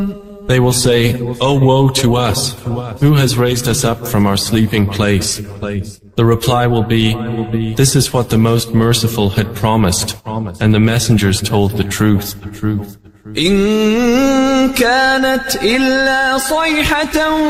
They will say, "Oh, woe to us! Who has raised us up from our sleeping place?" The reply will be, "This is what the Most Merciful had promised, and the messengers told the truth." إن كانت إلا صيحة